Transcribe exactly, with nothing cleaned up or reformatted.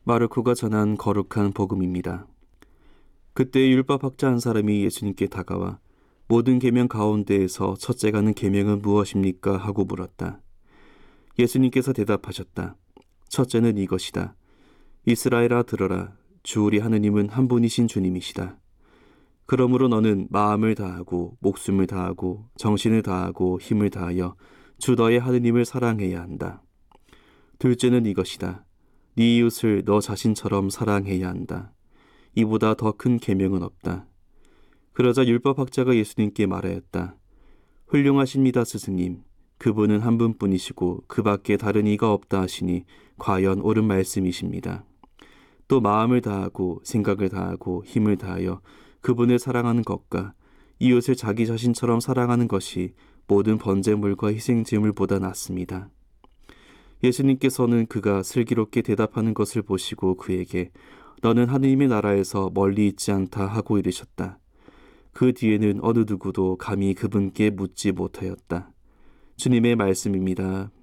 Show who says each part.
Speaker 1: 마르코가 전한 거룩한 복음입니다. 그때 율법학자 한 사람이 예수님께 다가와 모든 계명 가운데에서 첫째 가는 계명은 무엇입니까? 하고 물었다. 예수님께서 대답하셨다. 첫째는 이것이다. 이스라엘아 들어라. 주 우리 하느님은 한 분이신 주님이시다. 그러므로 너는 마음을 다하고 목숨을 다하고 정신을 다하고 힘을 다하여 주 너의 하느님을 사랑해야 한다. 둘째는 이것이다. 네 이웃을 너 자신처럼 사랑해야 한다. 이보다 더 큰 계명은 없다. 그러자 율법학자가 예수님께 말하였다. 훌륭하십니다, 스승님. 그분은 한 분뿐이시고 그 밖에 다른 이가 없다 하시니 과연 옳은 말씀이십니다. 또 마음을 다하고 생각을 다하고 힘을 다하여 그분을 사랑하는 것과 이웃을 자기 자신처럼 사랑하는 것이 모든 번제물과 희생제물보다 낫습니다. 예수님께서는 그가 슬기롭게 대답하는 것을 보시고 그에게 너는 하느님의 나라에서 멀리 있지 않다 하고 이르셨다. 그 뒤에는 어느 누구도 감히 그분께 묻지 못하였다. 주님의 말씀입니다.